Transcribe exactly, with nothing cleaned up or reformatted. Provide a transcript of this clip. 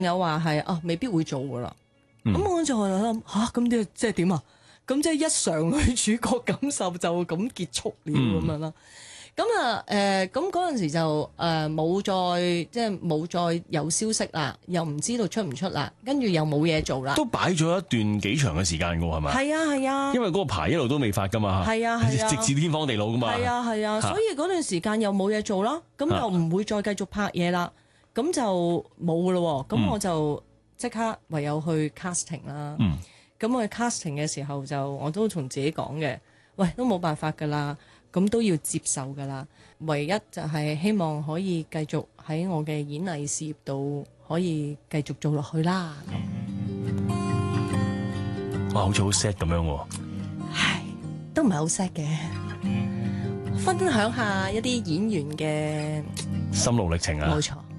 有話係啊，未必會做噶啦。咁、 嗯、 我就諗吓，咁啲即係點啊？咁即係一嘗女主角感受就咁結束了咁、嗯、樣啦。咁啊誒，咁嗰陣時就誒冇、呃、再即係冇再有消息啦，又唔知道出唔出啦，跟住又冇嘢做啦。 都擺咗一段幾長嘅時間㗎喎，係咪？ 係啊係啊， 因為嗰個牌一路都未發㗎嘛。 係啊係啊， 直至天荒地老㗎嘛。 係啊係啊，所以嗰段時間又冇嘢做啦，咁又唔會再繼續拍嘢啦，咁就冇㗎咯喎。咁我就即刻唯有去 casting 啦。嗯。咁我去 casting 嘅時候就我都同自己講嘅，喂，都冇辦法㗎啦。咁都要接受㗎啦，唯一就係希望可以繼續喺我嘅演藝事業度可以繼續做落去啦。 哇，好似好 sad 咁樣喎。 唉，都唔係好 sad 嘅，分享下一啲演員嘅心路歷程啊。 冇錯。